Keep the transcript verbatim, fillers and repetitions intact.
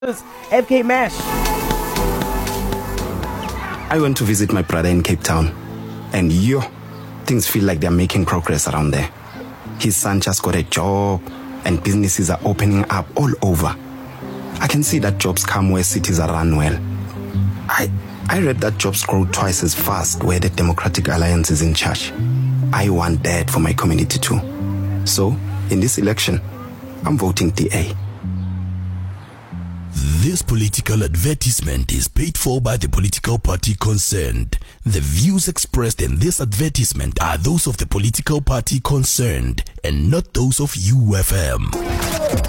F K Mash. I went to visit my brother in Cape Town, and yo, things feel like they're making progress around there. His son just got a job, and businesses are opening up all over. I can see that jobs come where cities are run well. I I read that jobs grow twice as fast where the Democratic Alliance is in charge. I want that for my community too. So, in this election, I'm voting D A. This political advertisement is paid for by the political party concerned. The views expressed in this advertisement are those of the political party concerned and not those of U F M.